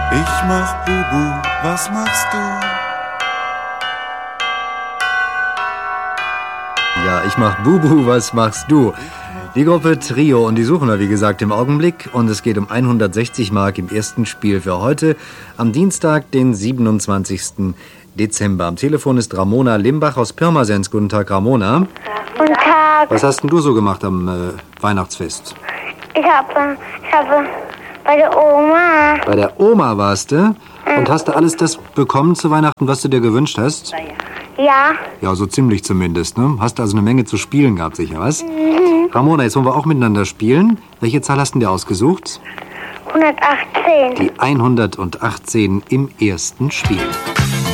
Ich mach Bubu, was machst du? Ja, ich mach Bubu, was machst du? Die Gruppe Trio, und die suchen wir, wie gesagt, im Augenblick. Und es geht um 160 Mark im ersten Spiel für heute, am Dienstag, den 27. Dezember. Am Telefon ist Ramona Limbach aus Pirmasens. Guten Tag, Ramona. Guten Tag. Was hast denn du so gemacht am Weihnachtsfest? Ich habe bei der Oma. Bei der Oma warst du? Und hast du alles das bekommen zu Weihnachten, was du dir gewünscht hast? Ja. Ja, so ziemlich zumindest, ne? Hast du also eine Menge zu spielen gehabt, sicher, was? Ramona, jetzt wollen wir auch miteinander spielen. Welche Zahl hast du dir ausgesucht? 118. Die 118 im ersten Spiel.